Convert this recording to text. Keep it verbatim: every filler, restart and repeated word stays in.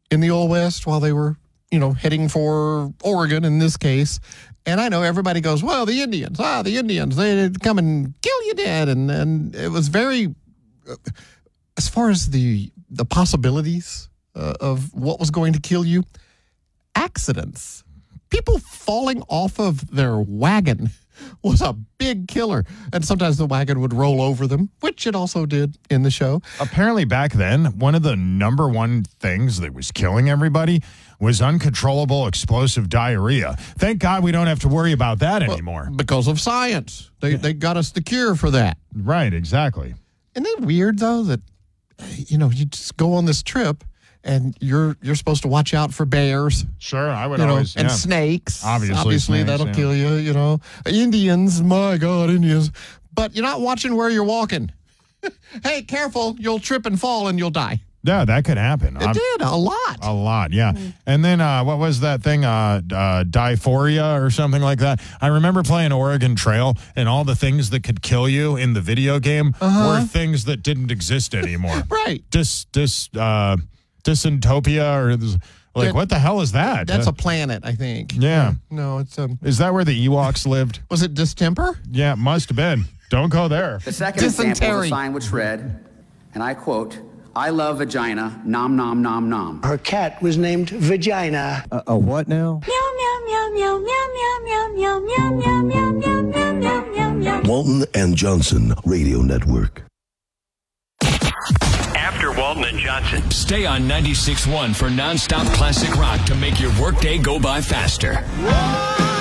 in the Old West while they were, you know, heading for Oregon in this case. And I know everybody goes, well, the Indians, ah, the Indians, they'd come and kill you dead. And, and it was very, as far as the, the possibilities uh, of what was going to kill you, accidents. People falling off of their wagon was a big killer. And sometimes the wagon would roll over them, which it also did in the show. Apparently back then, one of the number one things that was killing everybody was uncontrollable explosive diarrhea. Thank God we don't have to worry about that well, anymore. Because of science. They yeah. they got us the cure for that. Right, exactly. Isn't it weird, though, that, you know, you just go on this trip and you're you're supposed to watch out for bears. Sure, I would you know, always. And yeah. snakes. Obviously, Obviously snakes, that'll yeah. kill you, you know. Indians, my God, Indians. But you're not watching where you're walking. Hey, careful, you'll trip and fall and you'll die. Yeah, that could happen. It I'm, did, a lot. A lot, yeah. Mm-hmm. And then uh, what was that thing, uh, uh, Dysphoria or something like that? I remember playing Oregon Trail, and all the things that could kill you in the video game uh-huh. were things that didn't exist anymore. Right. Dis, dis, uh, Dysentopia or like, that, what the hell is that? That's uh, a planet, I think. Yeah. No, it's... Um, is that where the Ewoks lived? Was it distemper? Yeah, it must have been. Don't go there. The second Dysentery. example is a sign which read, and I quote, I love vagina, nom, nom, nom, nom. Her cat was named Vagina. Uh, a what now? Meow, meow, meow, meow, meow, meow, meow, meow, meow, meow, meow, meow, meow, meow, meow. Walton and Johnson Radio Network. After Walton and Johnson. Stay on ninety-six point one for nonstop classic rock to make your workday go by faster.